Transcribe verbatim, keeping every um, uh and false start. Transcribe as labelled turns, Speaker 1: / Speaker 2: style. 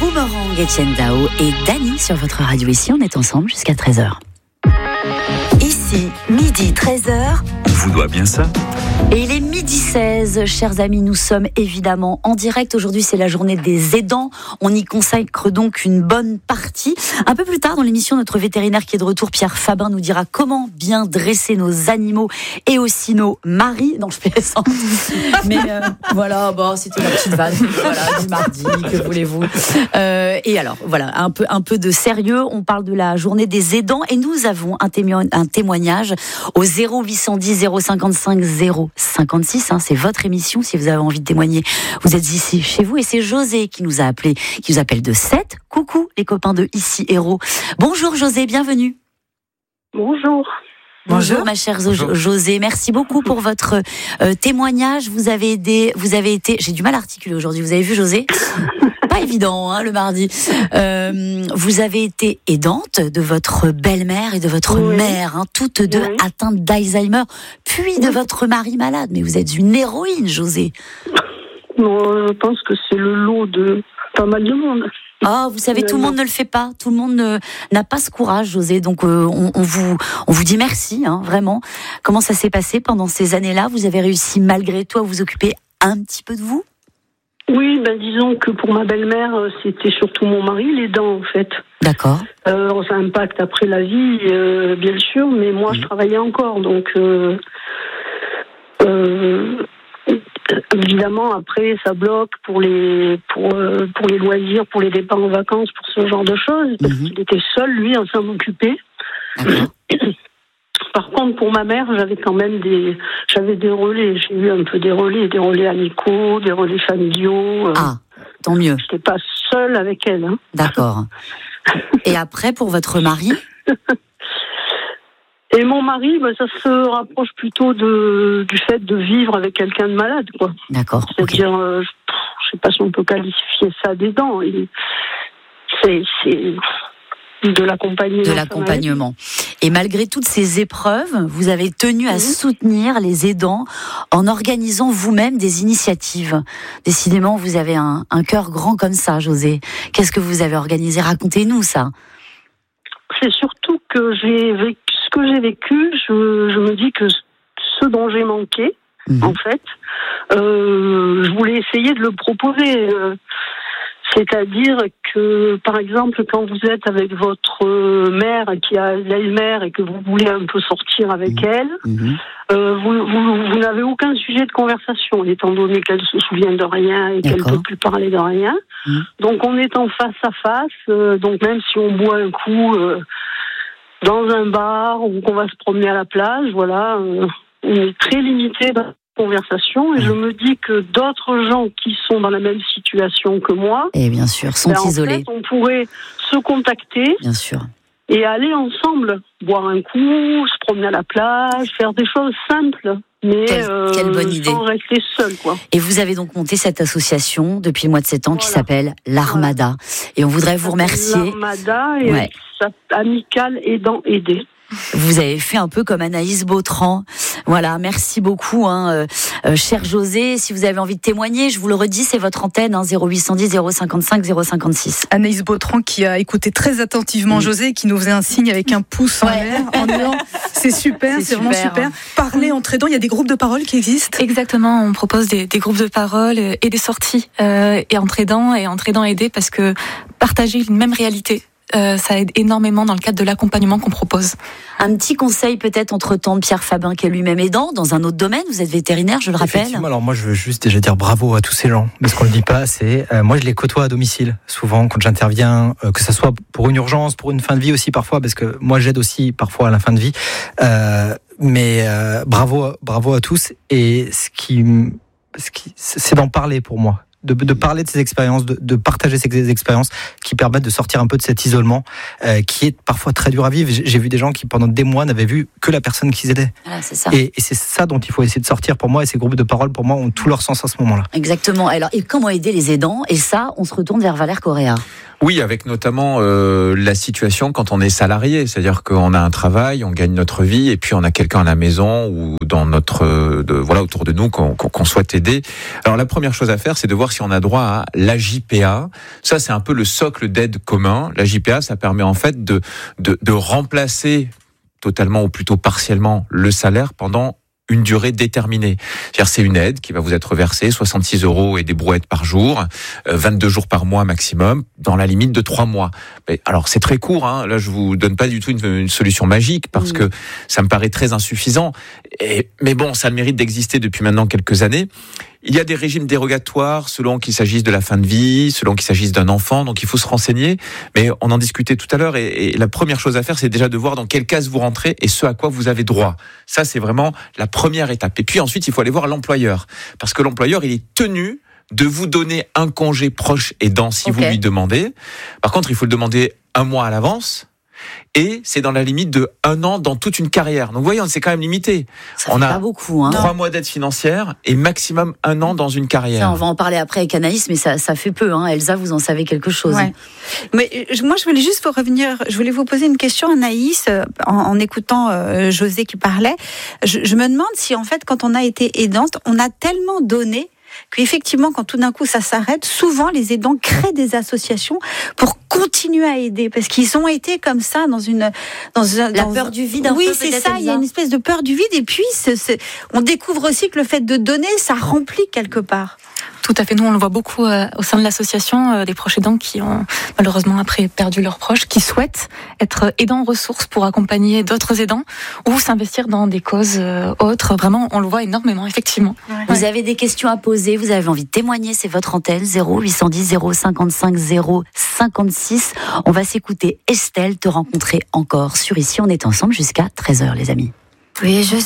Speaker 1: Boomerang, Etienne Dao et Dany sur votre radio. Ici, on est ensemble jusqu'à treize heures. Ici, midi treize heures.
Speaker 2: On vous doit bien ça.
Speaker 1: Et il est midi seize, chers amis, nous sommes évidemment en direct. Aujourd'hui, c'est la journée des aidants. On y consacre donc une bonne partie. Un peu plus tard dans l'émission, notre vétérinaire qui est de retour, Pierre Fabin, nous dira comment bien dresser nos animaux et aussi nos maris. Non, je plaisante. Mais euh, voilà, bon, c'était la petite vanne voilà, du mardi, que voulez-vous. Euh, et alors, voilà, un peu, un peu de sérieux. On parle de la journée des aidants et nous avons un, témo- un témoignage au zéro huit cent dix zéro cinquante-cinq zéro cinquante-six, hein, c'est votre émission si vous avez envie de témoigner. Vous êtes ici chez vous et c'est José qui nous a appelé, qui nous appelle de Sète. Coucou les copains de Ici Héros. Bonjour José, bienvenue.
Speaker 3: Bonjour.
Speaker 1: Bonjour ma chère Bonjour. José, merci beaucoup pour votre euh, témoignage. Vous avez aidé, vous avez été, j'ai du mal à articuler aujourd'hui. Vous avez vu José ? Pas évident hein, le mardi. Euh, vous avez été aidante de votre belle-mère et de votre
Speaker 3: oui.
Speaker 1: mère, hein, toutes deux oui. atteintes d'Alzheimer, puis de votre mari malade. Mais vous êtes une héroïne, José.
Speaker 3: Non, je pense que c'est le lot de pas mal de monde.
Speaker 1: Ah, vous savez, tout le monde ne le fait pas. Tout le monde ne, n'a pas ce courage, José. Donc, euh, on, on vous, on vous dit merci, hein, vraiment. Comment ça s'est passé pendant ces années-là ? Vous avez réussi malgré tout à vous occuper un petit peu de vous ?
Speaker 3: Oui, ben disons que pour ma belle-mère, c'était surtout mon mari, les dents en fait.
Speaker 1: D'accord.
Speaker 3: Euh, ça impacte après la vie, euh, bien sûr, mais moi, mmh. je travaillais encore, donc. Euh, euh, Évidemment, après, ça bloque pour les pour euh, pour les loisirs, pour les départs en vacances, pour ce genre de choses. Parce mmh. qu'il était seul, lui, à s'en occuper. Par contre, pour ma mère, j'avais quand même des j'avais des relais. J'ai eu un peu des relais, des relais amicaux, des relais familiaux.
Speaker 1: Ah, tant mieux.
Speaker 3: J'étais pas seule avec elle. Hein.
Speaker 1: D'accord. Et après, pour votre mari ?
Speaker 3: Et mon mari, bah, ça se rapproche plutôt de, du fait de vivre avec quelqu'un de malade, quoi.
Speaker 1: D'accord.
Speaker 3: C'est-à-dire,
Speaker 1: okay.
Speaker 3: euh, je ne sais pas si on peut qualifier ça d'aidant. C'est, c'est de l'accompagnement.
Speaker 1: De l'accompagnement. Et malgré toutes ces épreuves, vous avez tenu à mmh. soutenir les aidants en organisant vous-même des initiatives. Décidément, vous avez un, un cœur grand comme ça, José. Qu'est-ce que vous avez organisé ? Racontez-nous ça.
Speaker 3: C'est surtout que j'ai vécu ce que j'ai vécu, je, je me dis que ce dont j'ai manqué, mmh. en fait, euh, je voulais essayer de le proposer. Euh, c'est-à-dire que, par exemple, quand vous êtes avec votre mère qui a Alzheimer et que vous voulez un peu sortir avec mmh. elle, mmh. Euh, vous, vous, vous n'avez aucun sujet de conversation, étant donné qu'elle se souvient de rien et D'accord. qu'elle ne peut plus parler de rien. Mmh. Donc, on est en face à face, euh, donc même si on boit un coup... Euh, dans un bar ou qu'on va se promener à la plage, voilà, euh, on est très limité dans la conversation et je me dis que d'autres gens qui sont dans la même situation que moi,
Speaker 1: et bien sûr, sont
Speaker 3: ben
Speaker 1: isolés.
Speaker 3: En fait, on pourrait se contacter,
Speaker 1: bien sûr,
Speaker 3: et aller ensemble boire un coup, se promener à la plage, faire des choses simples. Mais
Speaker 1: quelle,
Speaker 3: euh,
Speaker 1: quelle bonne idée.
Speaker 3: Sans rester seul, quoi.
Speaker 1: Et vous avez donc monté cette association depuis le mois de septembre voilà. qui s'appelle l'Armada. Voilà. Et on voudrait vous remercier.
Speaker 3: L'Armada et
Speaker 1: ouais.
Speaker 3: amicale aidant aider.
Speaker 1: Vous avez fait un peu comme Anaïs Bautran. Voilà, merci beaucoup, hein, euh, euh, cher José. Si vous avez envie de témoigner, je vous le redis, c'est votre antenne, hein, zéro huit cent dix zéro cinquante-cinq zéro cinquante-six.
Speaker 4: Anaïs Bautran qui a écouté très attentivement mmh. José, qui nous faisait un signe avec un pouce en ouais. l'air en disant c'est super, c'est, c'est super. vraiment super. Parler entre aidants, il y a des groupes de parole qui existent.
Speaker 5: Exactement, on propose des, des groupes de parole et des sorties euh, et entre aidants et entre aidants aidés parce que partager une même réalité. Euh, ça aide énormément dans le cadre de l'accompagnement qu'on propose.
Speaker 1: Un petit conseil peut-être entre-temps de Pierre Fabin qui est lui-même aidant dans un autre domaine, vous êtes vétérinaire, je le rappelle.
Speaker 6: Alors moi je veux juste déjà dire bravo à tous ces gens, parce qu'on le dit pas assez. Euh, moi je les côtoie à domicile, souvent quand j'interviens, euh, que ça soit pour une urgence, pour une fin de vie aussi parfois, parce que moi j'aide aussi parfois à la fin de vie. Euh, mais euh, bravo, bravo à tous, et ce qui, ce qui c'est d'en parler pour moi. De, de parler de ces expériences, de, de partager ces expériences qui permettent de sortir un peu de cet isolement euh, qui est parfois très dur à vivre. J'ai vu des gens qui pendant des mois n'avaient vu que la personne qu'ils aidaient.
Speaker 1: Voilà, c'est ça.
Speaker 6: Et, et c'est ça dont il faut essayer de sortir pour moi, et ces groupes de parole pour moi ont tout leur sens à ce moment-là.
Speaker 1: Exactement. Alors, et comment aider les aidants ? Et ça, on se retourne vers Valère Correa.
Speaker 2: Oui, avec notamment euh, la situation quand on est salarié, c'est-à-dire qu'on a un travail, on gagne notre vie, et puis on a quelqu'un à la maison ou dans notre euh, de, voilà autour de nous qu'on, qu'on souhaite aider. Alors la première chose à faire, c'est de voir si on a droit à l'A J P A. Ça, c'est un peu le socle d'aide commun. L'A J P A, ça permet en fait de de, de remplacer totalement ou plutôt partiellement le salaire pendant une durée déterminée. C'est-à-dire, c'est une aide qui va vous être versée, soixante-six euros et des brouettes par jour, euh, vingt-deux jours par mois maximum, dans la limite de trois mois. Mais, alors, c'est très court, hein. Là, je vous donne pas du tout une, une solution magique, parce mmh. que ça me paraît très insuffisant. Et, mais bon, ça mérite d'exister depuis maintenant quelques années. Il y a des régimes dérogatoires selon qu'il s'agisse de la fin de vie, selon qu'il s'agisse d'un enfant, donc il faut se renseigner. Mais on en discutait tout à l'heure, et, et la première chose à faire, c'est déjà de voir dans quelle case vous rentrez et ce à quoi vous avez droit. Ça, c'est vraiment la première étape. Et puis ensuite, il faut aller voir l'employeur, parce que l'employeur, il est tenu de vous donner un congé proche aidant si okay. vous lui demandez. Par contre, il faut le demander un mois à l'avance. Et c'est dans la limite de un an dans toute une carrière. Donc, voyons, c'est quand même limité.
Speaker 1: Ça
Speaker 2: on
Speaker 1: fait
Speaker 2: a
Speaker 1: pas beaucoup, hein.
Speaker 2: trois mois d'aide financière et maximum un an dans une carrière.
Speaker 1: Ça, on va en parler après avec Anaïs, mais ça, ça fait peu, hein. Elsa, vous en savez quelque chose.
Speaker 7: Ouais. Mais moi, je voulais juste vous revenir, je voulais vous poser une question, Anaïs, en, en écoutant euh, José qui parlait. Je, je me demande si, en fait, quand on a été aidante, on a tellement donné qu'effectivement, quand tout d'un coup ça s'arrête, souvent les aidants créent des associations pour continuer à aider, parce qu'ils ont été comme ça dans une dans un,
Speaker 1: la
Speaker 7: dans
Speaker 1: peur
Speaker 7: un...
Speaker 1: du vide. Un
Speaker 7: oui,
Speaker 1: peu,
Speaker 7: c'est ça. Il y a une espèce de peur du vide, et puis c'est, c'est... on découvre aussi que le fait de donner, ça remplit quelque part.
Speaker 5: Tout à fait. Nous, on le voit beaucoup euh, au sein de l'association, euh, des proches aidants qui ont malheureusement après perdu leurs proches, qui souhaitent être aidants ressources pour accompagner d'autres aidants ou s'investir dans des causes euh, autres. Vraiment, on le voit énormément, effectivement.
Speaker 1: Ouais. Vous avez des questions à poser, vous avez envie de témoigner, c'est votre antenne, zéro huit cent dix zéro cinquante-cinq zéro cinquante-six. On va s'écouter Estelle, te rencontrer encore sur Ici, on est ensemble jusqu'à treize heures, les amis.
Speaker 7: Oui, je